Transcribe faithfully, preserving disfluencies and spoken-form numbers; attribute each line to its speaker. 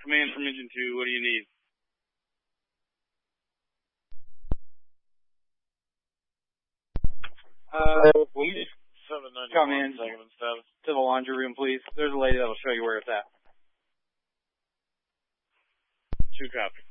Speaker 1: command from Engine two. What do you need?
Speaker 2: Uh, will you
Speaker 1: seven ninety-one,
Speaker 2: come in
Speaker 1: second and status.
Speaker 2: to the laundry room, please? There's a lady that will show you where it's at.
Speaker 1: Two copy.